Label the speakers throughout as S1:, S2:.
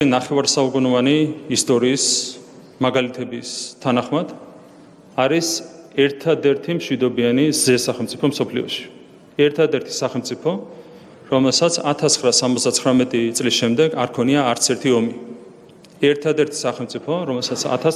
S1: ნახევარსაუკუნოვანი ისტორიის მაგალითების თანახმად არის ერთადერთი მშვიდობიანი ზესახელმწიფო მსოფლიოში. ერთადერთი სახელმწიფო, რომელსაც 1979 წლის შემდეგ არ ქონია არც ერთი ომი. ერთადერთი სახელმწიფო, რომელსაც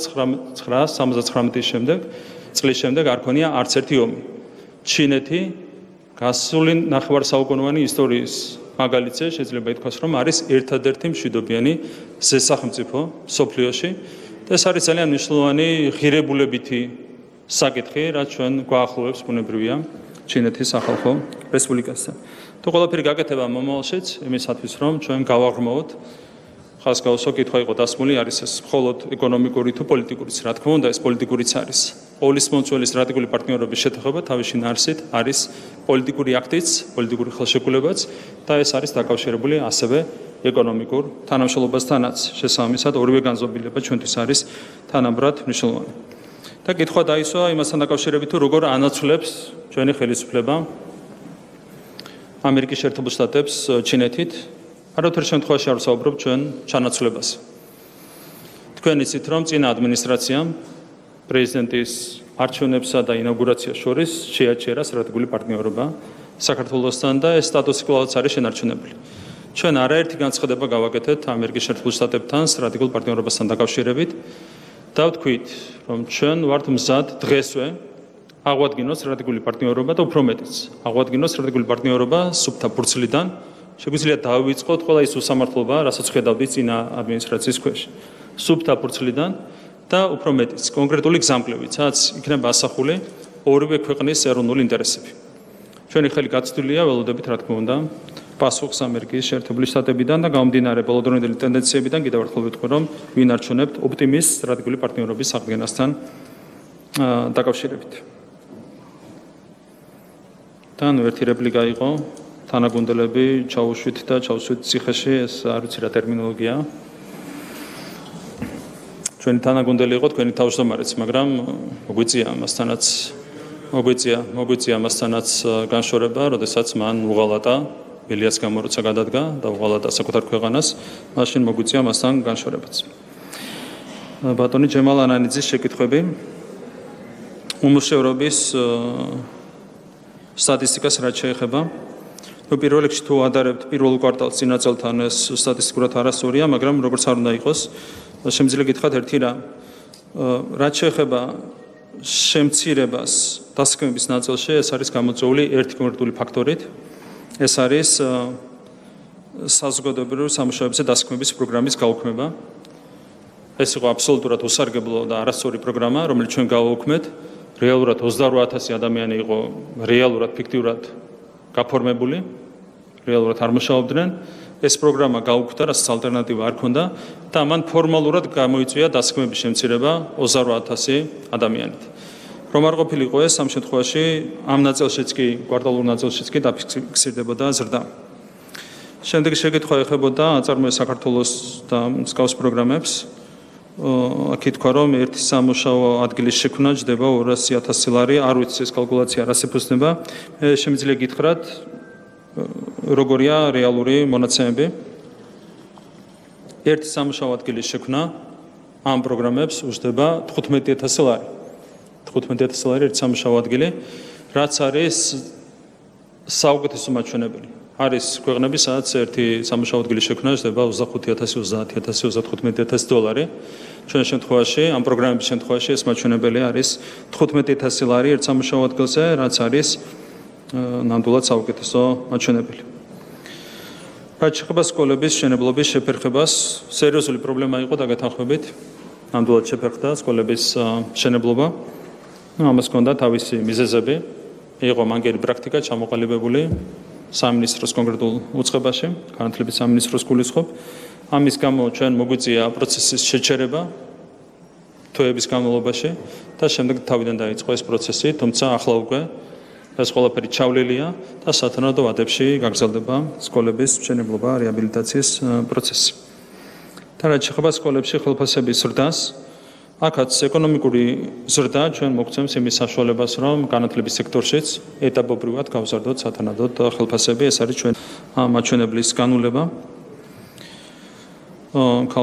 S1: 1979 წლის შემდეგ არ ქონია არც ერთი ომი. ჩინეთი გასული ნახევარსაუკუნოვანი ისტორიის მაგალითზე შეიძლება ითქვას, რომ არის ერთადერთი მშვიდობიანი ზესახელმწიფო მსოფლიოში და ეს არის ძალიან მნიშვნელოვანი ღირებულებითი საკითხი, რაც ჩვენ გვაახლოვებს ბუნებრივია ჩინეთის სახალხო რესპუბლიკასთან. თუ ყველაფერი გაკეთება მომავალშიც, იმისათვის რომ ჩვენ გავაღრმოვოთ ხაზგასმო კითხვა იყო დასმული, არის ეს მხოლოდ ეკონომიკური თუ პოლიტიკურიც, რა თქმა უნდა, ეს პოლიტიკურიც არის. ყოვლის მომცველი სტრატეგიული პარტნიორობის შეთანხმება თავის შინაარსით არის პოლიტიკური აქტიც, პოლიტიკური ხელშეკრულებაც და ეს არის დაკავშირებული ასევე ეკონომიკურ თანამშრომლობასთანაც. შესაბამისად, ორივე განზომილება ჩვენთვის არის თანაბრად მნიშვნელოვანი. და კითხვა დაისვა იმასთან დაკავშირებით, თუ როგორ ანაცვლებს ჩვენი ხელისუფლება ამერიკის შეერთებულ შტატებს ჩინეთით. არაერთარ შემთხვევაში არ ვსაუბრობ ჩვენ ჩანაცვლებას. თქვენ იცით, რომ წინა ადმინისტრაციამ პრეზიდენტის არჩევნებსა და ინაუგურაციას შორის შეაჩერა სტრატეგიული პარტნიორობა საქართველოსთან და ეს სტატუსი კვლავაც არის შენარჩუნებული. ჩვენ არაერთი განცხადება გავაკეთეთ ამერიკის შეერთებულ შტატებთან სტრატეგიულ პარტნიორობასთან დაკავშირებით და ვთქვით, რომ ჩვენ ვართ მზად დღესვე აღვადგინოთ სტრატეგიული პარტნიორობა და უფრო მეტიც აღვადგინოთ სტრატეგიული პარტნიორობა სუფთა ფურცლიდან. შეგვიძლია დავიწყოთ ყველა ის უსამართლობა, რასაც ხედავდით წინა ადმინისტრაციის ქვეშ. სუფთა ფურცლიდან და უფრო მეტიც კონკრეტული გზამკვლევით, სადაც იქნება ასახული ორივე ქვეყნის ეროვნული ინტერესები. ჩვენი ხელი გაცვლილია, ველოდებით, რა თქმა უნდა, პასუხს ამერიკის შეერთებული შტატებიდან და გამომდინარე ბოლოდროინდელი ტენდენციებიდან კიდევ ერთხელ ვიტყვი, რომ ვინარჩუნებთ ოპტიმიზმს სტრატეგიული პარტნიორობის აღდგენასთან დაკავშირებით. და ერთი რეპლიკა იყო. თანაგუნდელები ჩაუშვით და ჩავსვით ციხეში, ეს არ ვიცი რა ტერმინოლოგია. ჩვენი თანაგუნდელი იყო თქვენი თავმჯდომარეც, მაგრამ მოგვიწია ამასთანაც განშორება, როდესაც მან უღალატა ბელიას გამო როცა გადადგა და უღალატა საკუთარ ქვეყანას, მაშინ მოგვიწია მასთან განშორებაც. ბატონი ჯემალ ანანიძის შეკითხვები უმუშევრობის სტატისტიკას რაც შეეხება. პირველ რიგში თუ ადარებთ პირველ კვარტალს წინა წელთან, ეს სტატისტიკურად არასწორია, მაგრამ როგორც არ უნდა იყოს, შემიძლია გითხრათ ერთი რამ. რაც შეეხება შემცირებას დასაქმების ნაწილში, ეს არის გამოწვეული ერთი კონკრეტული ფაქტორით. ეს არის საზოგადოებრივი სამუშაოებზე დასაქმების პროგრამის გაუქმება. ეს იყო აბსოლუტურად უსარგებლო და არასწორი პროგრამა, რომელიც ჩვენ გავაუქმეთ. რეალურად 28,000 ადამიანი იყო რეალურად ფიქტიურად გაფორმებული, რეალურად არ მუშაობდნენ. ეს პროგრამა გაუქმდა, რასაც ალტერნატივა არ ქონდა და მან ფორმალურად გამოიწვია დასაქმების შემცირება 28,000 ადამიანით. რომ არ ყოფილიყო ეს, ამ შემთხვევაში ამ ნაწილშიც კი, კვარტალურ ნაწილშიც კი დაფიქსირდებოდა ზრდა. შემდეგი შეკითხვა ეხებოდა აწარმოეს საქართველოს და მსგავს პროგრამებს. აქ ითქვა, რომ ერთი სამუშაო ადგილის შექმნა ჯდება 200,000 ლარი, არ ვიცი ეს კალკულაცია რას ეფუძნება. შემიძლია გითხრათ, როგორია რეალური მონაცემები. ერთი სამუშაო ადგილის შექმნა ამ პროგრამებს უჯდება 15,000 ლარი. 15,000 ლარი ერთი სამუშაო ადგილი, რაც არის საუკეთესო მაჩვენებელი. არის ქვეყნები, სადაც ერთი სამუშაო ადგილის შექმნა ჯდება 25,000, 30,000, 35,000 დოლარი. ჩვენ შემთხვევაში, ამ პროგრამების შემთხვევაში ეს მაჩვენებელი არის 15,000 ლარი ერთ სამუშაო ადგილზე, რაც არის ნამდვილად საუკეთესო მაჩვენებელი. რაც შეეხება სკოლების მშენებლობის შეფერხებას, სერიოზული პრობლემა იყო და გათანხმებით, ნამდვილად შეფერხდა სკოლების მშენებლობა. ამას ჰქონდა თავისი მიზეზები. იყო მანგერი პრაქტიკა ჩამოყალიბებული სამინისტროს კონკრეტულ უწყებაში, განათლების სამინისტროს გულისხმობ. ამის გამო ჩვენ მოგვიწია პროცესის შეჩერება თვეების განმავლობაში და შემდეგ თავიდან დაიწყო ეს პროცესი, თუმცა ახლა უკვე ეს ყველაფერი ჩავლილია და სათანადო ვადებში გაგრძელდება სკოლების მშენებლობა, რეაბილიტაციის პროცესი. და რაც შეეხება სკოლებში ხელფასების ზრდას, აქაც ეკონომიკური ზრდა ჩვენ მოგცემს იმის საშუალებას, რომ განათლების სექტორშიც ეტაპობრივად გავზარდოთ სათანადოდ ხელფასები, ეს არის ჩვენ მაჩვენებლის განულება.